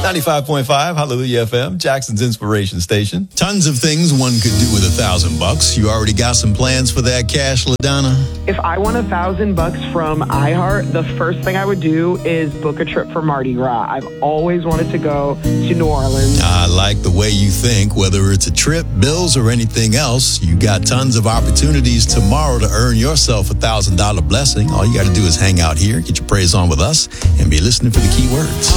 95.5 Hallelujah FM, Jackson's inspiration station. Tons of things one could do with $1,000. You already got some plans for that cash, LaDonna? If I won $1,000 from iHeart, the first thing I would do is book a trip for Mardi Gras. I've always wanted to go to New Orleans. I like the way you think. Whether it's a trip, bills, or anything else, you got tons of opportunities tomorrow to earn yourself $1,000 blessing. All you got to do is hang out here, get your praise on with us, and be listening for the key words.